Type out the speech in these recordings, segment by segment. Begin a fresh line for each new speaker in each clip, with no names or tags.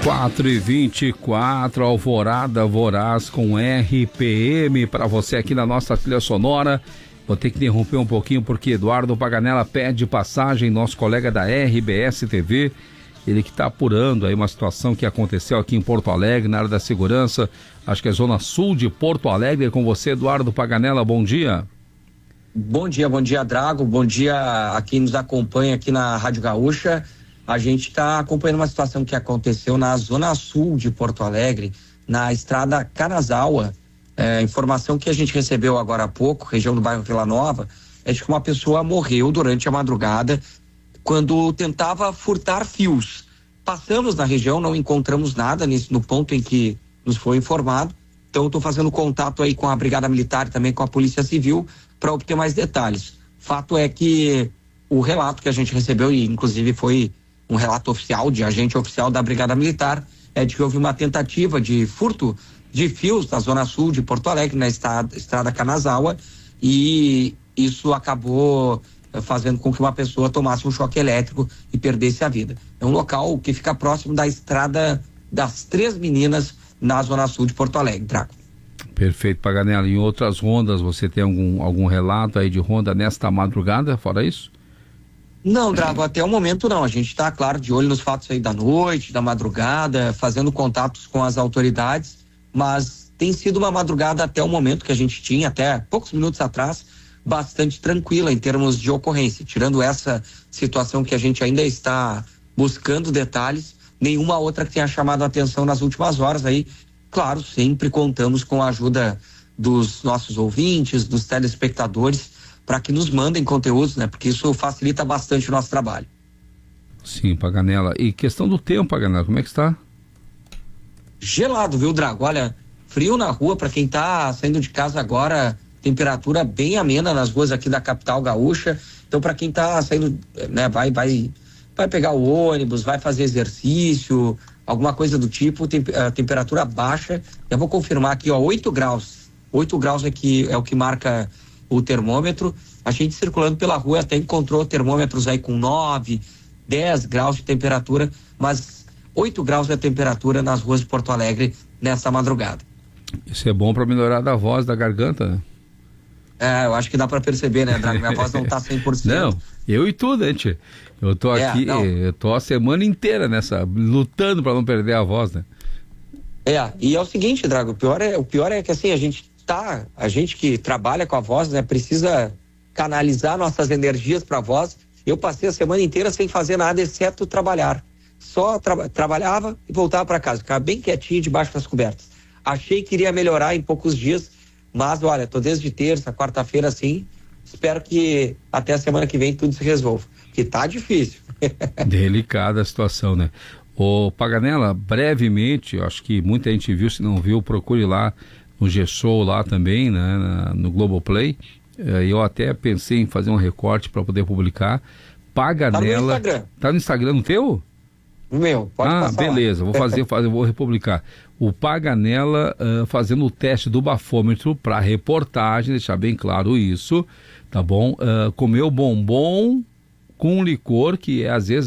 4h24, Alvorada Voraz com RPM para você aqui na nossa trilha sonora. Vou ter que interromper um pouquinho porque Eduardo Paganella pede passagem, nosso colega da RBS TV, ele que está apurando aí uma situação que aconteceu aqui em Porto Alegre, na área da segurança, acho que é zona sul de Porto Alegre. Com você, Eduardo Paganella, bom dia.
Bom dia, Drago, bom dia a quem nos acompanha aqui na Rádio Gaúcha. A gente está acompanhando uma situação que aconteceu na zona sul de Porto Alegre, na estrada Canazawa. Informação que a gente recebeu agora há pouco, região do bairro Vila Nova, é de que uma pessoa morreu durante a madrugada quando tentava furtar fios. Passamos na região, não encontramos nada no ponto em que nos foi informado. Então estou fazendo contato aí com a Brigada Militar e também com a Polícia Civil para obter mais detalhes. Fato é que o relato que a gente recebeu, e inclusive foi um relato oficial, de agente oficial da Brigada Militar, é de que houve uma tentativa de furto de fios na zona sul de Porto Alegre, na estrada Canazawa, e isso acabou fazendo com que uma pessoa tomasse um choque elétrico e perdesse a vida. É um local que fica próximo da estrada das Três Meninas, na zona sul de Porto Alegre, Draco.
Perfeito, Paganella. Em outras rondas, você tem algum relato aí de ronda nesta madrugada, fora isso?
Não, Drago, até o momento não. A gente está, claro, de olho nos fatos aí da noite, da madrugada, fazendo contatos com as autoridades, mas tem sido uma madrugada até o momento que a gente tinha, até poucos minutos atrás, bastante tranquila em termos de ocorrência. Tirando essa situação que a gente ainda está buscando detalhes, nenhuma outra que tenha chamado a atenção nas últimas horas aí. Claro, sempre contamos com a ajuda dos nossos ouvintes, dos telespectadores, para que nos mandem conteúdos, né? Porque isso facilita bastante o nosso trabalho.
Sim, Paganella. E questão do tempo, Paganella, como é que está?
Gelado, viu, Drago? Olha, frio na rua para quem tá saindo de casa agora, temperatura bem amena nas ruas aqui da capital gaúcha. Então, para quem tá saindo, né, vai pegar o ônibus, vai fazer exercício, alguma coisa do tipo, temperatura baixa. Eu vou confirmar aqui, 8 graus. 8 graus é o que marca o termômetro. A gente circulando pela rua até encontrou termômetros aí com 9, 10 graus de temperatura, mas 8 graus é a temperatura nas ruas de Porto Alegre nessa madrugada.
Isso é bom para melhorar da voz, da garganta, né?
Eu acho que dá para perceber, né, Drago? Minha voz não tá 100%.
Não, eu e tu, né, tchê? Eu tô aqui, eu tô a semana inteira lutando para não perder a voz, né?
E é o seguinte, Drago, o pior é que assim, a gente que trabalha com a voz, né, precisa canalizar nossas energias para a voz. Eu passei a semana inteira sem fazer nada, exceto trabalhar. Só trabalhava e voltava para casa, ficava bem quietinho debaixo das cobertas. Achei que iria melhorar em poucos dias, mas olha, tô desde terça, quarta-feira assim, espero que até a semana que vem tudo se resolva, porque tá difícil.
Delicada a situação, né? Ô Paganella, brevemente, acho que muita gente viu, se não viu, procure lá no G-Show lá também, né, no Globoplay. Eu até pensei em fazer um recorte para poder publicar. Paganella.
Tá no Instagram.
Tá no Instagram, no teu?
O meu, pode passar.
Beleza, vou republicar. O Paganella fazendo o teste do bafômetro para reportagem, deixar bem claro isso, tá bom? Comeu bombom com licor, que às vezes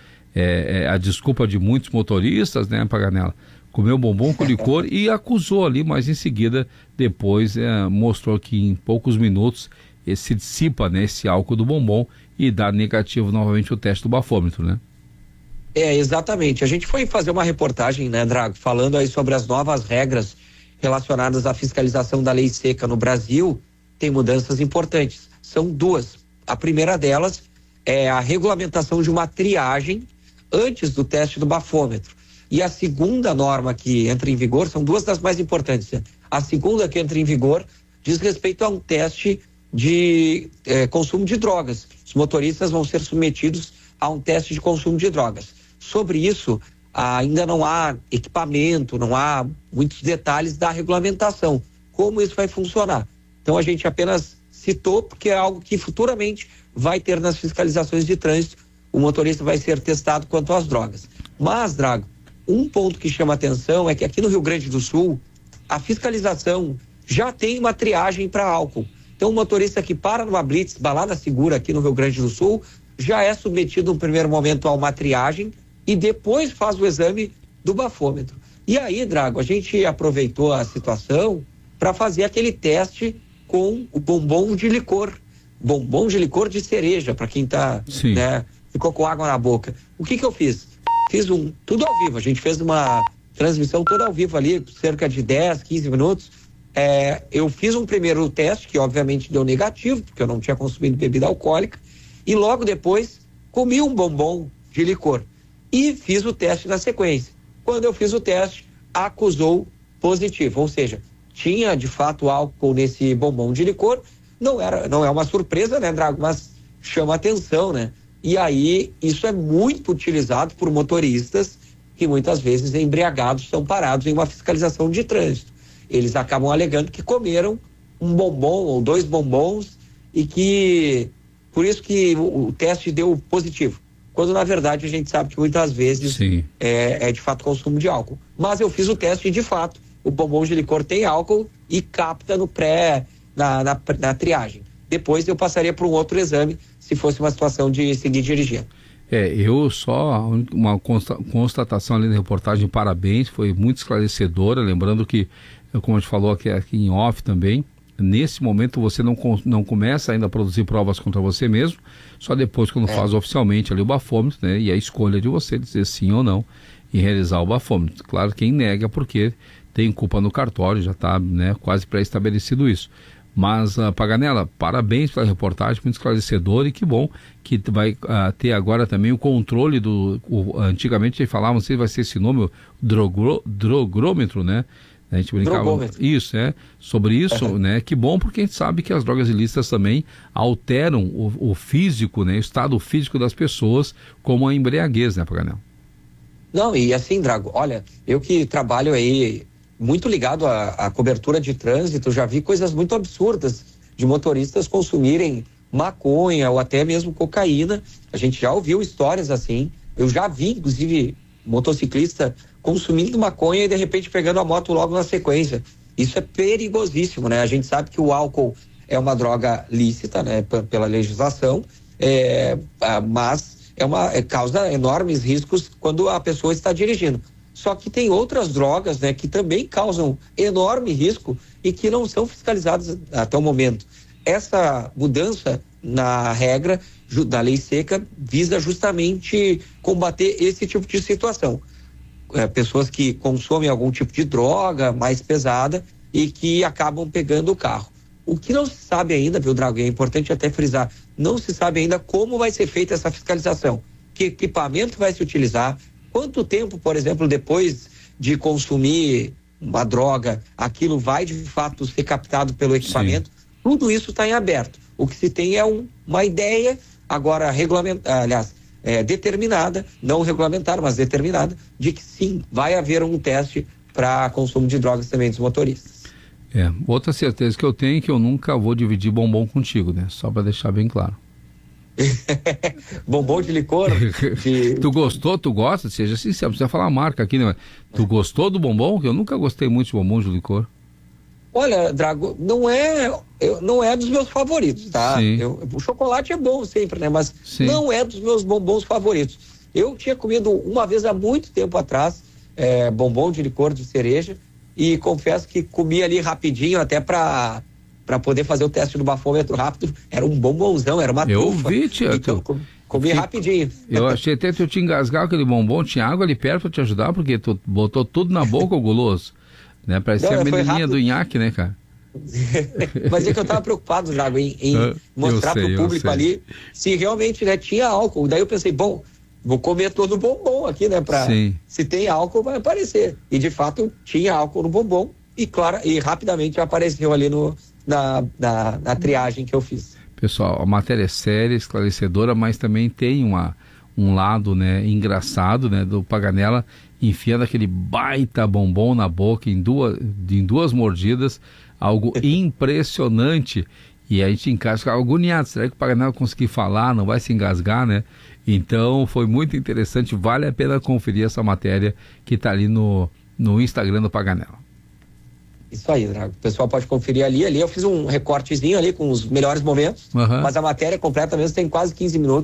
é a desculpa de muitos motoristas, né, Paganella? Comeu bombom com licor e acusou ali, mas em seguida, depois mostrou que em poucos minutos se dissipa, né, esse álcool do bombom e dá negativo novamente o teste do bafômetro, né?
Exatamente. A gente foi fazer uma reportagem, né, Drago, falando aí sobre as novas regras relacionadas à fiscalização da lei seca no Brasil. Tem mudanças importantes. São duas. A primeira delas é a regulamentação de uma triagem antes do teste do bafômetro. E a segunda norma que entra em vigor, são duas das mais importantes, né? A segunda que entra em vigor diz respeito a um teste de consumo de drogas. Os motoristas vão ser submetidos a um teste de consumo de drogas. Sobre isso, ainda não há equipamento, não há muitos detalhes da regulamentação, como isso vai funcionar. Então a gente apenas citou porque é algo que futuramente vai ter nas fiscalizações de trânsito. O motorista vai ser testado quanto às drogas. Mas, Drago, um ponto que chama atenção é que aqui no Rio Grande do Sul, a fiscalização já tem uma triagem para álcool. Então o motorista que para numa blitz, balada segura aqui no Rio Grande do Sul, já é submetido no primeiro momento a uma triagem e depois faz o exame do bafômetro. E aí, Drago, a gente aproveitou a situação para fazer aquele teste com o bombom de licor de cereja, para quem tá, né, ficou com água na boca. O que eu fiz? Fiz tudo ao vivo, a gente fez uma transmissão toda ao vivo ali, cerca de 10, 15 minutos. Eu fiz um primeiro teste, que obviamente deu negativo, porque eu não tinha consumido bebida alcoólica, e logo depois comi um bombom de licor e fiz o teste na sequência. Quando eu fiz o teste, acusou positivo, ou seja, tinha de fato álcool nesse bombom de licor. Não é uma surpresa, né, Drago, mas chama atenção, né? E aí isso é muito utilizado por motoristas que muitas vezes embriagados são parados em uma fiscalização de trânsito. Eles acabam alegando que comeram um bombom ou 2 bombons e que por isso que o teste deu positivo, quando na verdade a gente sabe que muitas vezes é de fato consumo de álcool. Mas eu fiz o teste e de fato o bombom de licor tem álcool e capta no na triagem. Depois eu passaria para um outro exame se fosse uma situação de seguir dirigindo.
Eu só uma constatação ali na reportagem, parabéns, foi muito esclarecedora, lembrando que, como a gente falou aqui em off também, nesse momento você não começa ainda a produzir provas contra você mesmo, só depois quando faz oficialmente ali o bafômetro, né, e a escolha de você dizer sim ou não e realizar o bafômetro. Claro, quem nega porque tem culpa no cartório, já está, né, quase pré-estabelecido isso. Mas, Paganella, parabéns pela reportagem, muito esclarecedora, e que bom que vai ter agora também o controle antigamente falavam, se vai ser esse nome, o drogômetro, né? A gente brincava isso, sobre isso, né? Que bom, porque a gente sabe que as drogas ilícitas também alteram o físico, né? O estado físico das pessoas, como a embriaguez, né, Paganella?
Não, e assim, Drago, olha, eu que trabalho aí muito ligado à cobertura de trânsito, já vi coisas muito absurdas de motoristas consumirem maconha ou até mesmo cocaína. A gente já ouviu histórias assim. Eu já vi, inclusive, motociclista consumindo maconha e de repente pegando a moto logo na sequência. Isso é perigosíssimo, né? A gente sabe que o álcool é uma droga lícita, né? Pela legislação, mas causa enormes riscos quando a pessoa está dirigindo. Só que tem outras drogas, né, que também causam enorme risco e que não são fiscalizadas até o momento. Essa mudança na regra da lei seca visa justamente combater esse tipo de situação. Pessoas que consomem algum tipo de droga mais pesada e que acabam pegando o carro. O que não se sabe ainda, viu, Drago, é importante até frisar, não se sabe ainda como vai ser feita essa fiscalização, que equipamento vai se utilizar, quanto tempo, por exemplo, depois de consumir uma droga, aquilo vai de fato ser captado pelo equipamento. Tudo isso está em aberto. O que se tem é uma ideia, agora determinada, não regulamentar, mas determinada, de que sim, vai haver um teste para consumo de drogas também dos motoristas.
Outra certeza que eu tenho é que eu nunca vou dividir bombom contigo, né? Só para deixar bem claro.
Bombom de licor?
Tu gostou? Tu gosta? Seja sincero, precisa falar a marca aqui, né? Tu gostou do bombom? Eu nunca gostei muito de bombom de licor.
Olha, Drago, não é dos meus favoritos, tá? O chocolate é bom sempre, né? Mas não é dos meus bombons favoritos. Eu tinha comido uma vez há muito tempo atrás bombom de licor de cereja e confesso que comi ali rapidinho até para poder fazer o teste do bafômetro rápido. Era um bombonzão, era uma trufa.
Eu vi, tia.
Então, comi rapidinho.
Eu achei até que eu te engasgar aquele bombom, tinha água ali perto para te ajudar, porque tu botou tudo na boca, o guloso. Né? Parecia a menininha do nhaque, né, cara?
Mas é que eu tava preocupado, Drago, em mostrar pro público ali se realmente, né, tinha álcool. Daí eu pensei, bom, vou comer todo o bombom aqui, né, se tem álcool vai aparecer. E de fato tinha álcool no bombom e claro, e rapidamente apareceu ali na triagem que eu fiz.
Pessoal, a matéria é séria, esclarecedora, mas também tem um lado, né, engraçado, né, do Paganella enfiando aquele baita bombom na boca em duas mordidas, algo impressionante. E a gente em casa fica agoniado, será que o Paganella conseguir falar, não vai se engasgar, né? Então foi muito interessante, vale a pena conferir essa matéria que está ali no Instagram do Paganella.
Isso aí, Drago. O pessoal pode conferir ali eu fiz um recortezinho ali com os melhores momentos, mas a matéria completa mesmo tem quase 15 minutos.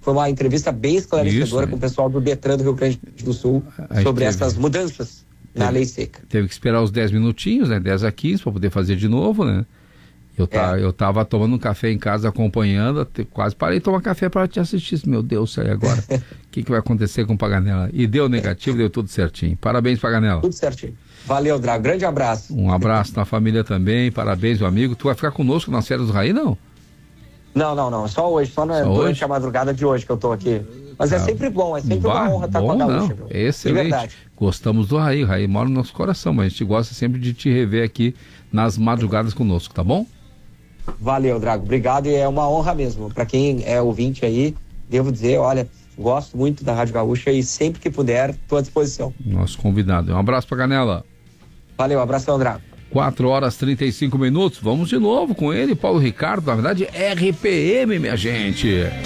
foi uma entrevista bem esclarecedora com o pessoal do Detran do Rio Grande do Sul sobre essas mudanças na lei seca.
Teve que esperar os 10 minutinhos, né? 10 a 15 para poder fazer de novo, né? Eu tava tomando um café em casa acompanhando, quase parei de tomar café para te assistir. Meu Deus, e agora? O que vai acontecer com o Paganella? E deu negativo, deu tudo certinho. Parabéns, Paganella.
Tudo certinho. Valeu, Drago. Grande abraço.
Um abraço na família também. Parabéns, meu amigo. Tu vai ficar conosco nas férias do Raí, não?
Não. Só hoje. Durante a madrugada de hoje que eu tô aqui. Mas é sempre bom. É sempre uma honra estar com a Gaúcha.
Excelente. Gostamos do Raí. O Raí mora no nosso coração, mas a gente gosta sempre de te rever aqui nas madrugadas conosco, tá bom?
Valeu, Drago. Obrigado, e é uma honra mesmo. Para quem é ouvinte aí, devo dizer, olha, gosto muito da Rádio Gaúcha e sempre que puder, estou à disposição.
Nosso convidado. Um abraço, Paganella.
Valeu, abração, Drago.
4h35. Vamos de novo com ele, Paulo Ricardo, na verdade, RPM, minha gente.